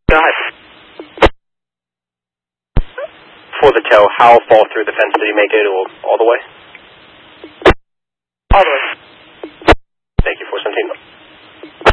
Go ahead. For the tow, how far through the fence did you make it, or all the way? All the way.